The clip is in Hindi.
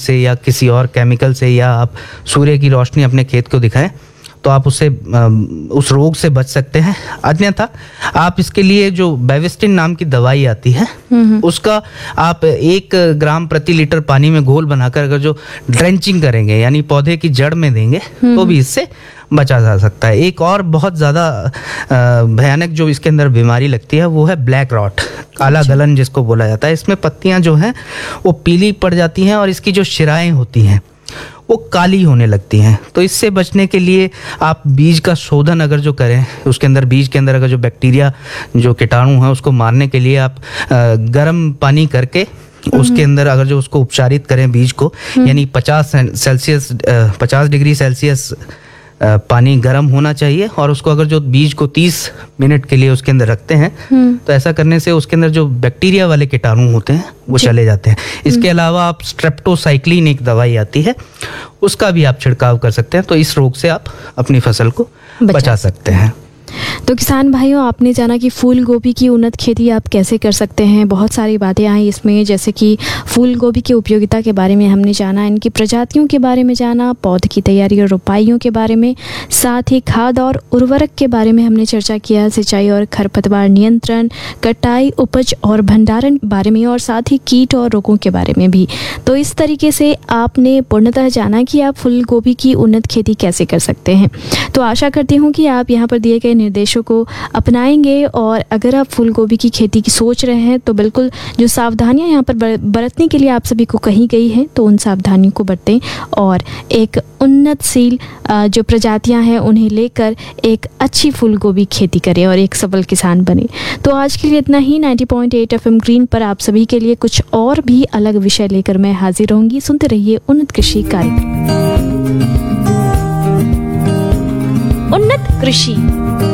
से या किसी और केमिकल से, या आप सूर्य की रोशनी अपने खेत को दिखाएं, तो आप उससे उस रोग से बच सकते हैं। अन्यथा आप इसके लिए जो बेविस्टिन नाम की दवाई आती है, उसका आप 1 ग्राम प्रति लीटर पानी में घोल बनाकर अगर जो ड्रेंचिंग करेंगे, यानी पौधे की जड़ में देंगे, तो भी इससे बचा जा सकता है। एक और बहुत ज़्यादा भयानक जो इसके अंदर बीमारी लगती है वो है ब्लैक रॉट, काला गलन जिसको बोला जाता है। इसमें पत्तियां जो हैं वो पीली पड़ जाती हैं और इसकी जो शिराएं होती हैं वो काली होने लगती हैं। तो इससे बचने के लिए आप बीज का शोधन अगर जो करें, उसके अंदर बीज के अंदर अगर जो बैक्टीरिया, जो कीटाणु हैं, उसको मारने के लिए आप गर्म पानी करके उसके अंदर अगर जो उसको उपचारित करें बीज को, यानी 50 डिग्री सेल्सियस पानी गर्म होना चाहिए, और उसको अगर जो बीज को 30 मिनट के लिए उसके अंदर रखते हैं, तो ऐसा करने से उसके अंदर जो बैक्टीरिया वाले कीटाणु होते हैं वो चले जाते हैं। इसके अलावा आप स्ट्रेप्टोसाइक्लिन एक दवाई आती है, उसका भी आप छिड़काव कर सकते हैं। तो इस रोग से आप अपनी फसल को बचा सकते हैं। तो किसान भाइयों, आपने जाना कि फूल गोभी की उन्नत खेती आप कैसे कर सकते हैं। बहुत सारी बातें आई इसमें, जैसे कि फूल गोभी की उपयोगिता के बारे में हमने जाना, इनकी प्रजातियों के बारे में जाना, पौध की तैयारी और रोपाइयों के बारे में, साथ ही खाद और उर्वरक के बारे में हमने चर्चा किया, सिंचाई और खरपतवार नियंत्रण, कटाई, उपज और भंडारण बारे में, और साथ ही कीट और रोगों के बारे में भी। तो इस तरीके से आपने पूर्णतः जाना कि आप फूल गोभी की उन्नत खेती कैसे कर सकते हैं। तो आशा करती हूँ कि आप यहाँ पर दिए गए निर्देशों को अपनाएंगे, और अगर आप फूल गोभी की खेती की सोच रहे हैं तो बिल्कुल जो सावधानियां यहाँ पर बरतने के लिए आप सभी को कही गई हैं, तो उन सावधानियों को बरतें और एक उन्नतशील जो प्रजातियां हैं उन्हें लेकर एक अच्छी फूल गोभी खेती करें और एक सफल किसान बने। तो आज के लिए इतना ही। 90.8 FM ग्रीन पर आप सभी के लिए कुछ और भी अलग विषय लेकर मैं हाजिर रहूंगी। सुनते रहिए उन्नत कृषि कार्यक्रम। उन्नत कृषि।